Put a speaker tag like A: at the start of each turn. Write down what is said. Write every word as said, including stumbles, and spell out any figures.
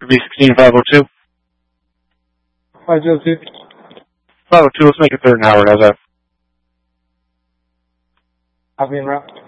A: V sixteen five oh two.
B: five oh two.
A: five oh two, let's make it third and Howard, how's that?
B: I'll be in route.